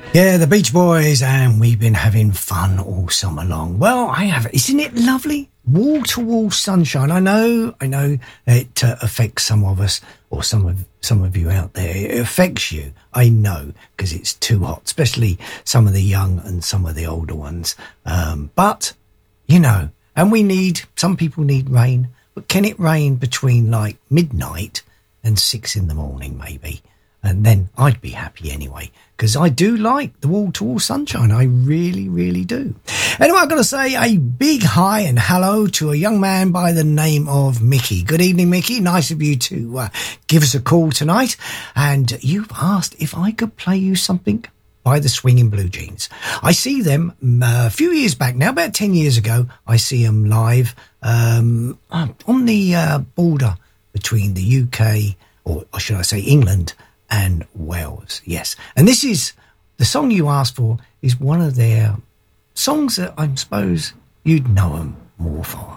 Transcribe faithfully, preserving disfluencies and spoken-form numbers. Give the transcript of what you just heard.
Yeah, the Beach Boys, and we've been having fun all summer long. Well, I have. Isn't it lovely? Wall-to-wall sunshine. I know, I know it uh, affects some of us, or some of some of you out there. It affects you, I know, because it's too hot, especially some of the young and some of the older ones. Um, but, you know, and we need, some people need rain, but can it rain between like midnight and six in the morning, maybe? And then I'd be happy anyway, because I do like the wall-to-wall sunshine. I really, really do. Anyway, I've got to say a big hi and hello to a young man by the name of Mickey. Good evening, Mickey. Nice of you to uh, give us a call tonight. And you've asked if I could play you something by the Swinging Blue Jeans. I see them uh, a few years back now, about ten years ago. I see them live um, on the uh, border between the U K, or should I say England, and Wales, yes. And this is, the song you asked for is one of their songs that I suppose you'd know them more for.